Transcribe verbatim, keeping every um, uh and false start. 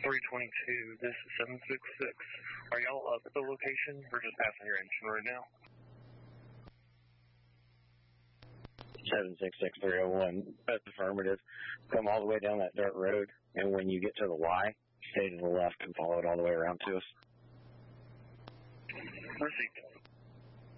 three twenty-two, this is seven six six. Are y'all up at the location or just passing your engine right now? seven six six three oh one, that's affirmative. Come all the way down that dirt road, and when you get to the Y, stay to the left and follow it all the way around to us. Received.